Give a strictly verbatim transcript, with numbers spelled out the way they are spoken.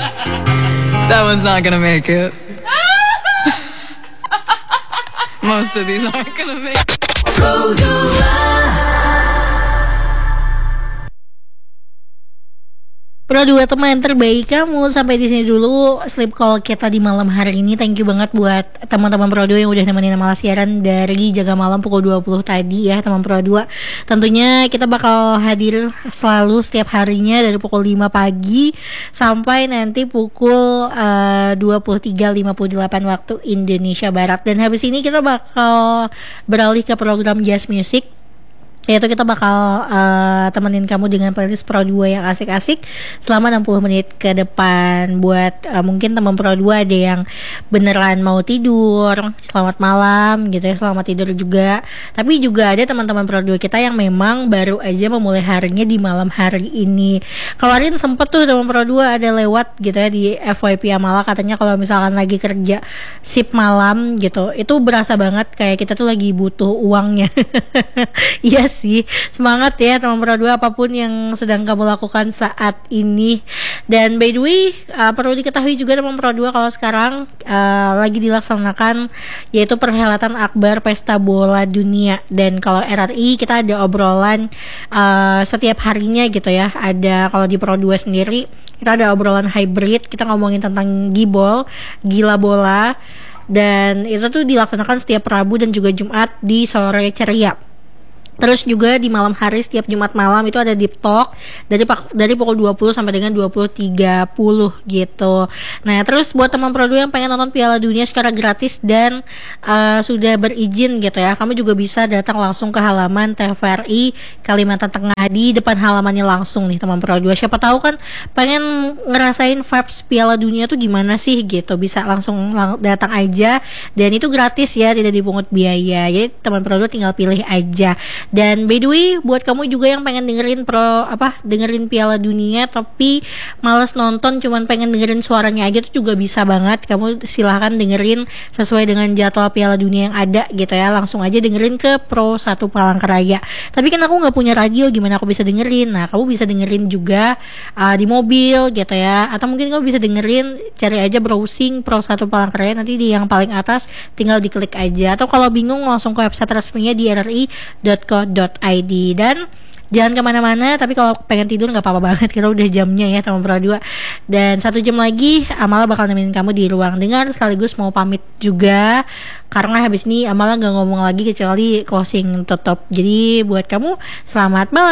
That one's not gonna make it. Most of these aren't gonna make it. Pro Pro dua teman terbaik kamu, sampai di sini dulu sleep call kita di malam hari ini. Thank you banget buat teman-teman Pro dua yang udah nemenin malam siaran dari Jaga Malam pukul dua puluh tadi ya teman Pro dua. Tentunya kita bakal hadir selalu setiap harinya dari pukul lima pagi sampai nanti pukul uh, dua puluh tiga lima puluh delapan waktu Indonesia Barat. Dan habis ini kita bakal beralih ke program Jazz Music, yaitu kita bakal uh, temenin kamu dengan playlist Pro dua yang asik-asik selama enam puluh menit ke depan. Buat uh, mungkin teman Pro dua ada yang beneran mau tidur, selamat malam gitu ya, selamat tidur juga. Tapi juga ada teman-teman Pro dua kita yang memang baru aja memulai harinya di malam hari ini. Kemarin sempet tuh teman Pro dua ada lewat gitu ya di F Y P Amala, katanya kalau misalkan lagi kerja shift malam gitu, itu berasa banget kayak kita tuh lagi butuh uangnya. Iya sih, semangat ya teman Pro dua apapun yang sedang kamu lakukan saat ini. Dan by the way, uh, perlu diketahui juga teman Pro dua kalau sekarang uh, lagi dilaksanakan yaitu perhelatan akbar Pesta Bola Dunia. Dan kalau R R I kita ada obrolan uh, setiap harinya gitu ya. Ada kalau di Pro dua sendiri kita ada obrolan hybrid, kita ngomongin tentang gibol, gila bola. Dan itu tuh dilaksanakan setiap Rabu dan juga Jumat di sore ceria. Terus juga di malam hari setiap Jumat malam itu ada Deep Talk dari dari pukul dua puluh sampai dengan dua puluh tiga puluh gitu. Nah, terus buat teman Pro dua yang pengen nonton Piala Dunia secara gratis dan uh, sudah berizin gitu ya, kamu juga bisa datang langsung ke halaman T V R I Kalimantan Tengah, di depan halamannya langsung nih teman Pro dua. Siapa tahu kan pengen ngerasain vibes Piala Dunia tuh gimana sih gitu. Bisa langsung lang- datang aja dan itu gratis ya, tidak dipungut biaya. Jadi teman Pro dua tinggal pilih aja. Dan by the way, buat kamu juga yang pengen dengerin pro apa dengerin Piala Dunia tapi males nonton, cuman pengen dengerin suaranya aja tuh juga bisa banget. Kamu silahkan dengerin sesuai dengan jadwal Piala Dunia yang ada gitu ya. Langsung aja dengerin ke Pro satu Palangkaraya. Tapi kan aku nggak punya radio, gimana aku bisa dengerin? Nah, kamu bisa dengerin juga uh, di mobil gitu ya. Atau mungkin kamu bisa dengerin, cari aja browsing Pro satu Palangkaraya, nanti di yang paling atas tinggal diklik aja. Atau kalau bingung langsung ke website resminya di r r i dot co dot i d. Dan jangan kemana-mana, tapi kalau pengen tidur nggak apa-apa banget, kita udah jamnya ya teman Pro dua. Dan satu jam lagi Amala bakal nemenin kamu di ruang dengar, sekaligus mau pamit juga karena habis ini Amala nggak ngomong lagi kecuali closing tutup. Jadi buat kamu selamat malam.